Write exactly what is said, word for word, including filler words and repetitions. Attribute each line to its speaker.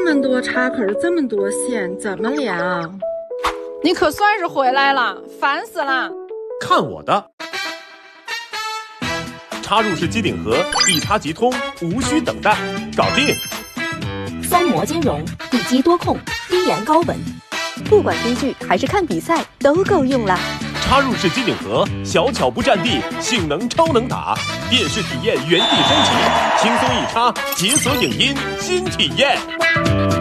Speaker 1: 么多插口，这么多线，怎么连？
Speaker 2: 你可算是回来了，烦死了！
Speaker 3: 看我的！插入式机顶盒，一插即通，无需等待，搞定！
Speaker 4: 三模兼容，一机多控，低延高稳，不管追剧还是看比赛都够用了。
Speaker 3: 插入式机顶盒，小巧不占地，性能超能打，电视体验原地升级，轻松一插，解锁影音新体验。